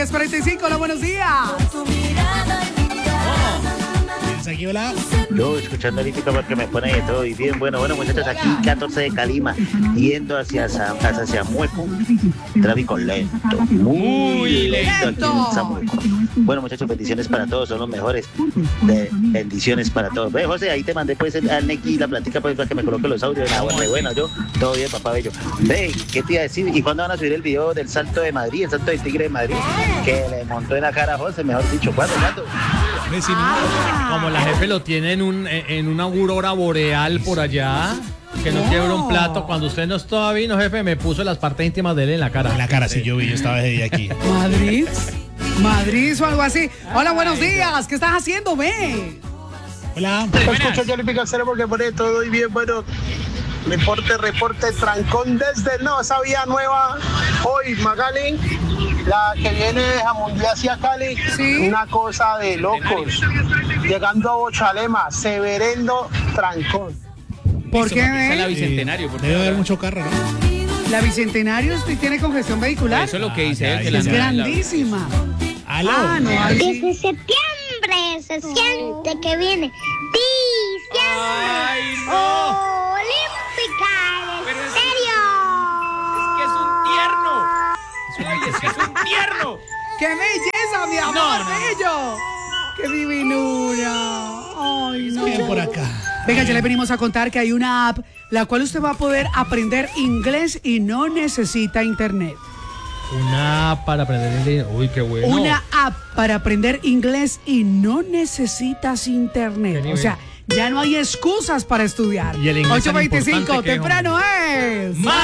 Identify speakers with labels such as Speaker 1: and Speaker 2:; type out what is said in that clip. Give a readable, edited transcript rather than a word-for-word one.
Speaker 1: 45, hola, buenos días.
Speaker 2: Aquí, hola.
Speaker 3: Yo escuchando ahorita porque me pone de todo y bien. Bueno, muchachos, aquí 14 de Calima, yendo hacia Mueco. Tráfico lento, muy lento aquí en Samueco. Bueno, muchachos, bendiciones para todos, son los mejores. Bendiciones para todos. Ve, José, ahí te mandé pues al Neki la platica pues para que me coloque los audios. Bueno, yo, todo bien, papá bello. Ve, ¿qué te iba a decir? ¿Y cuándo van a subir el video del salto de Madrid, el salto del Tigre de Madrid? Que le montó en la cara a José, mejor dicho. ¿Cuándo?
Speaker 4: Como la jefe lo tiene en una aurora boreal por allá, que no quiebra un plato. Cuando usted no estaba vino, jefe, me puso las partes íntimas de él en la cara.
Speaker 2: En la cara, sí, yo estaba ese día aquí.
Speaker 1: Madrid o algo así. Hola, buenos días. ¿Qué estás haciendo, ve?
Speaker 2: Hola.
Speaker 5: Escucho yo le pico el cero porque pone todo y bien, bueno. Reporte, trancón desde esa vía nueva. Hoy, Magali, la que viene de Jamundí hacia Cali,
Speaker 1: ¿sí?
Speaker 5: Una cosa de locos. Llegando a Bochalema, severendo trancón.
Speaker 1: ¿Por qué,
Speaker 4: Es la
Speaker 1: ve?
Speaker 4: Bicentenario.
Speaker 2: Debe haber mucho carro, ¿no?
Speaker 1: La Bicentenario tiene congestión vehicular.
Speaker 4: Eso es lo que dice él.
Speaker 1: Es grandísima.
Speaker 2: ¿Aló?
Speaker 1: No, ahí sí.
Speaker 6: Desde septiembre se siente que viene diciembre.
Speaker 4: ¡Ay, no!
Speaker 6: Olímpica, en
Speaker 4: Pero es-
Speaker 6: serio.
Speaker 4: Es que es un tierno.
Speaker 1: ¡Qué belleza, mi amor!
Speaker 4: No.
Speaker 1: ¡Bello! ¡Qué divinura! ¡Ay, no!
Speaker 2: Bien por acá.
Speaker 1: Venga, ya le venimos a contar que hay una app la cual usted va a poder aprender inglés y no necesita internet.
Speaker 4: Una app para aprender inglés. Uy, qué bueno.
Speaker 1: Una app para aprender inglés y no necesitas internet. O sea, ya no hay excusas para estudiar.
Speaker 4: Y el inglés tan
Speaker 1: 8:25,
Speaker 4: importante que,
Speaker 1: temprano es.